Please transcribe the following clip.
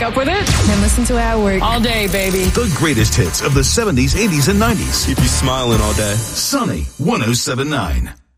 up with it? Then listen to it at work. All day, baby. The greatest hits of the 70s, 80s, and 90s. Keep you smiling all day. Sunny 107.9.